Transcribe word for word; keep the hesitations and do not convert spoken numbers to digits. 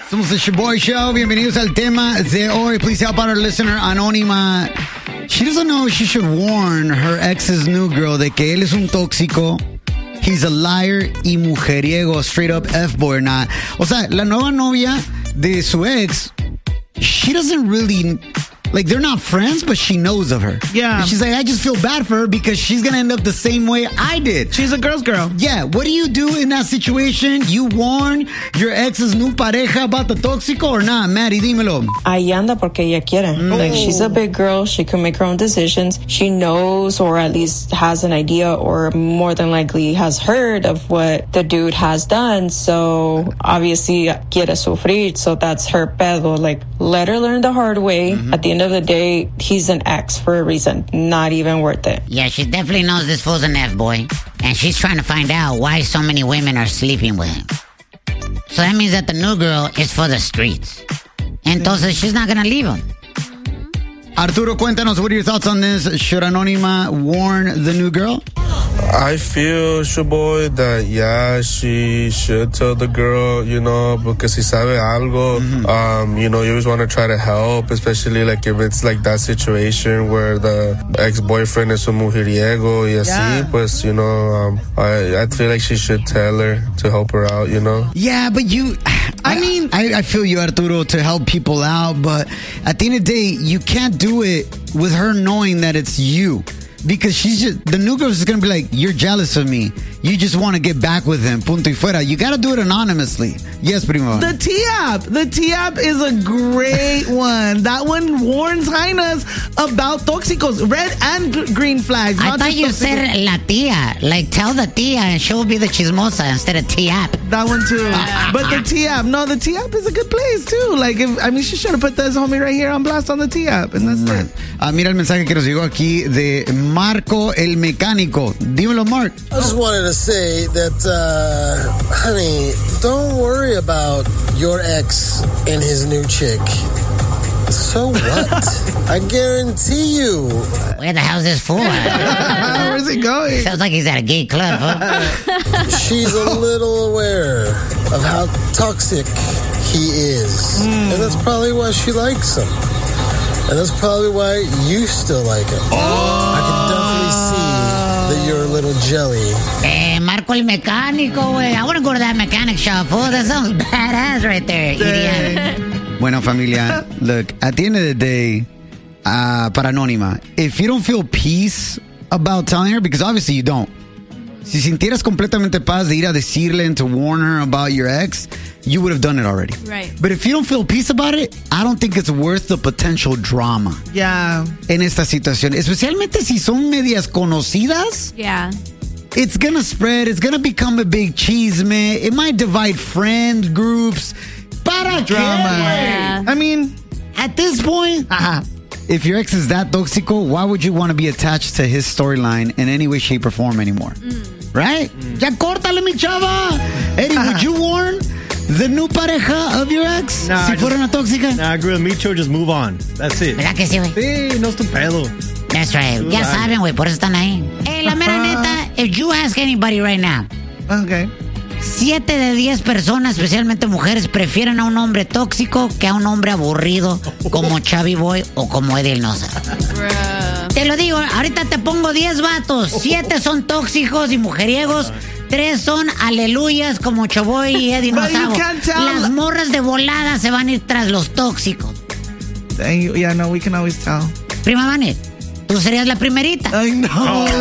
Somos the Shaboy Show. Bienvenidos al tema de hoy. Please help out our listener, Anónima. She doesn't know if she should warn her ex's new girl de que él es un tóxico. He's a liar y mujeriego, straight up F-boy or not. O sea, la nueva novia de su ex, she doesn't really... Like, they're not friends, but she knows of her. Yeah. And she's like, I just feel bad for her because she's going to end up the same way I did. She's a girl's girl. Yeah. What do you do in that situation? You warn your ex's new pareja about the tóxico or not? Maddie, dímelo. Ahí anda porque ella quiere. Mm. Like, she's a big girl. She can make her own decisions. She knows or at least has an idea or more than likely has heard of what the dude has done. So, obviously, quiere sufrir. So, that's her pedo. Like, let her learn the hard way. Mm-hmm. At the end of the day, he's an ex for a reason. Not even worth it. Yeah, she definitely knows this fool's an F-boy. And she's trying to find out why so many women are sleeping with him. So that means that the new girl is for the streets. Entonces, she's not going to leave him. Arturo, cuéntanos, what are your thoughts on this? Should Anónima warn the new girl? I feel, Shaboy, that, yeah, she should tell the girl, you know, because si sabe algo, mm-hmm. um, you know, you always want to try to help, especially, like, if it's, like, that situation where the ex-boyfriend is un mujeriego y así, yeah. Pues, you know, um, I, I feel like she should tell her to help her out, you know? Yeah, but you... I mean... I, I feel you, Arturo, to help people out, but at the end of the day, you can't do it with her knowing that it's you. Because she's just, the new girl's just going to be like, you're jealous of me. You just want to get back with him. Punto y fuera. You got to do it anonymously. Yes, primo. The T-app. The T-app is a great one. That one warns Jainas about tóxicos, red and green flags. I thought you said la tía. Like, tell the tía and she'll be the chismosa instead of T-app. That one too. But the T-app, no, the T-app is a good place too. Like, if, I mean, she should have put this homie right here on blast on the T-app. And that's right. it. Uh, mira el mensaje que nos llegó aquí de Marco el Mecánico. Dímelo, Mark. I just wanted to say that, uh, honey, don't worry about your ex and his new chick. So what? I guarantee you. Where the hell's this fool at? Where's he going? Sounds like he's at a gay club, huh? She's a little aware of how toxic he is. Mm. And that's probably why she likes him. And that's probably why you still like him. Oh. I can definitely see that you're a little jelly. Eh, Marco el Mecánico, güey. I want to go to that mechanic shop, fool. That sounds badass right there, idiot. Bueno, familia, look, at the end of the day, uh, para Anónima, if you don't feel peace about telling her, because obviously you don't, si sintieras completamente paz de ir a decirle and to warn her about your ex, you would have done it already. Right. But if you don't feel peace about it, I don't think it's worth the potential drama. Yeah. En esta situación, especialmente si son medias conocidas. Yeah. It's gonna spread. It's gonna become a big chisme. It might divide friend groups. Para Drama. Yeah. I mean, at this point, uh, if your ex is that tóxico, why would you want to be attached to his storyline in any way, shape, or form anymore? Mm. Right? Mm. Ya córtale, mi chava. Eddie, uh-huh. would you warn the new pareja of your ex? Nah, si fuera una tóxica? Nah, I agree with Micho. Just move on. That's it. ¿Verdad que sí, güey? Sí, no es tu pedo. That's right. Ya saben, güey, por eso están ahí. Eh, la mera neta, if you ask anybody right now. Okay. Siete de diez personas, especialmente mujeres, prefieren a un hombre tóxico que a un hombre aburrido como Chavi Boy o como Eddie el Noza. Te lo digo, ahorita te pongo diez vatos. Siete son tóxicos y mujeriegos. Tres son aleluyas como Choboy y Eddie Nozavo. Las morras de volada se van a ir tras los tóxicos. Yeah, no, we can always tell. Prima Vanet, tú serías la primerita. Ay, no.